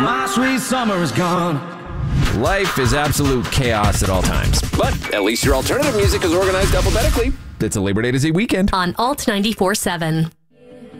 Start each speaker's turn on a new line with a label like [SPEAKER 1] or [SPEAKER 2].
[SPEAKER 1] My sweet summer is gone.
[SPEAKER 2] Life is absolute chaos at all times, but at least your alternative music is organized alphabetically. It's a Labor Day to Z weekend
[SPEAKER 3] on Alt 94.7.